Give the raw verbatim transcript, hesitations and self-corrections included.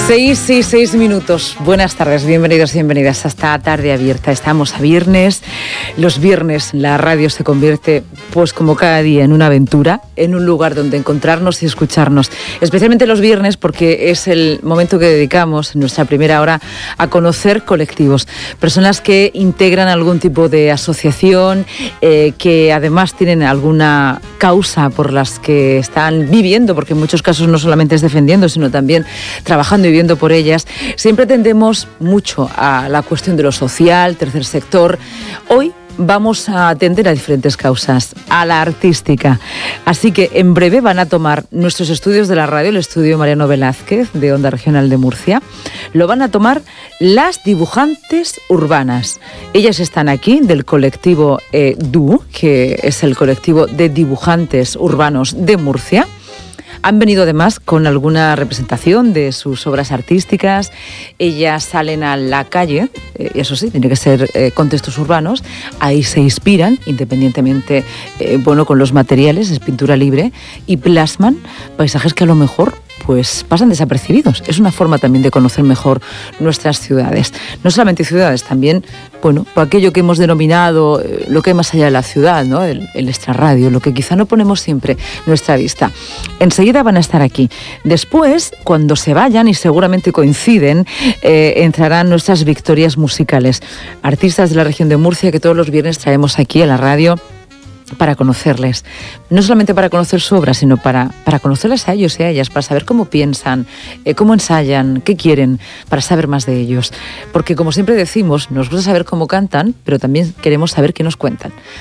Seis y seis minutos. Buenas tardes, bienvenidos y bienvenidas a esta tarde abierta. Estamos a viernes. Los viernes la radio se convierte, pues como cada día, en una aventura, en un lugar donde encontrarnos y escucharnos. Especialmente los viernes, porque es el momento que dedicamos en nuestra primera hora a conocer colectivos. Personas que integran algún tipo de asociación, eh, que además tienen alguna causa por las que están viviendo, porque en muchos casos no solamente es defendiendo, sino también trabajando y viviendo por ellas. Siempre tendemos mucho a la cuestión de lo social, tercer sector. Hoy vamos a atender a diferentes causas, a la artística. Así que en breve van a tomar nuestros estudios de la radio, el estudio Mariano Velázquez de Onda Regional de Murcia, lo van a tomar las dibujantes urbanas. Ellas están aquí del colectivo eh, D U, que es el colectivo de dibujantes urbanos de Murcia. Han venido además con alguna representación de sus obras artísticas. Ellas salen a la calle, eh, eso sí, tiene que ser eh, contextos urbanos. Ahí se inspiran, independientemente, eh, bueno, con los materiales, es pintura libre, y plasman paisajes que a lo mejor pues pasan desapercibidos. Es una forma también de conocer mejor nuestras ciudades. No solamente ciudades, también, bueno, por aquello que hemos denominado eh, lo que hay más allá de la ciudad, ¿no? El, el extrarradio, lo que quizá no ponemos siempre nuestra vista. Enseguida van a estar aquí. Después, cuando se vayan, y seguramente coinciden, eh, entrarán nuestras victorias musicales. Artistas de la región de Murcia que todos los viernes traemos aquí a la radio para conocerles, no solamente para conocer su obra, sino para, para conocerles a ellos y a ellas, para saber cómo piensan, eh, cómo ensayan, qué quieren, para saber más de ellos. Porque, como siempre decimos, nos gusta saber cómo cantan, pero también queremos saber qué nos cuentan.